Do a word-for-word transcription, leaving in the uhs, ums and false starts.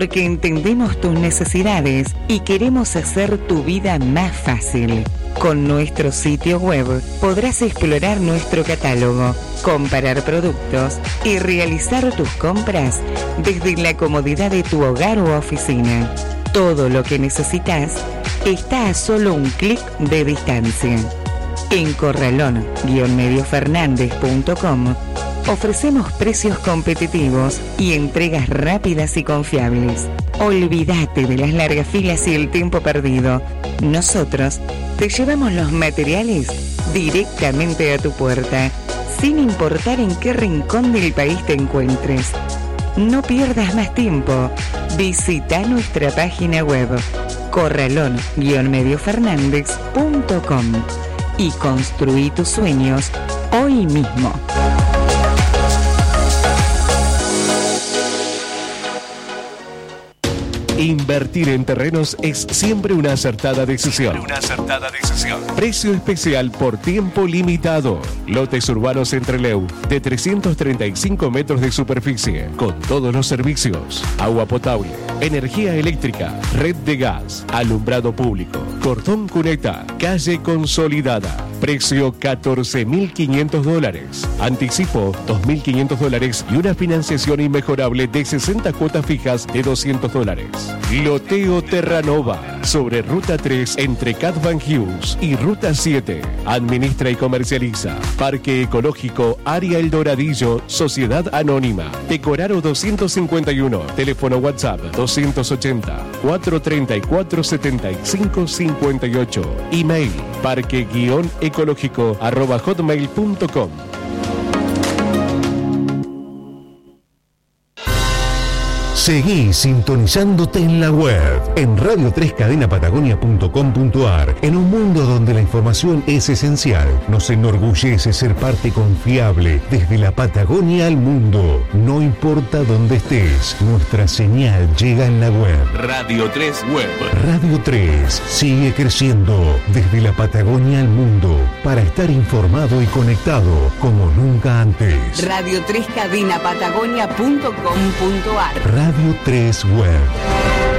Porque entendemos tus necesidades y queremos hacer tu vida más fácil. Con nuestro sitio web podrás explorar nuestro catálogo, comparar productos y realizar tus compras desde la comodidad de tu hogar u oficina. Todo lo que necesitas está a solo un clic de distancia. En corralón guion medio fernández punto com ofrecemos precios competitivos y entregas rápidas y confiables. Olvídate de las largas filas y el tiempo perdido. Nosotros te llevamos los materiales directamente a tu puerta, sin importar en qué rincón del país te encuentres. No pierdas más tiempo. Visita nuestra página web corralón guion medio fernández punto com y construí tus sueños hoy mismo. Invertir en terrenos es siempre una acertada decisión. Siempre una acertada decisión. Precio especial por tiempo limitado. Lotes urbanos en Trelew de trescientos treinta y cinco metros de superficie, con todos los servicios: agua potable, energía eléctrica, red de gas, alumbrado público, cordón cuneta, calle consolidada. Precio catorce mil quinientos dólares. Anticipo dos mil quinientos dólares y una financiación inmejorable de sesenta cuotas fijas de doscientos dólares. Loteo Terranova, sobre Ruta tres entre Cadvan Hughes y Ruta siete. Administra y comercializa Parque Ecológico Área El Doradillo, Sociedad Anónima. Decoraro doscientos cincuenta y uno. Teléfono WhatsApp doscientos ochenta, cuatrocientos treinta y cuatro, setenta y cinco cincuenta y ocho. Email parque guion ecológico arroba hotmail punto com. Seguí sintonizándote en la web, en radio tres cadena patagonia punto com punto ar. En un mundo donde la información es esencial, nos enorgullece ser parte confiable desde la Patagonia al mundo. No importa dónde estés, nuestra señal llega en la web. Radio tres Web. Radio tres sigue creciendo desde la Patagonia al mundo para estar informado y conectado como nunca antes. radio tres cadena patagonia punto com punto ar. Radio tres Web.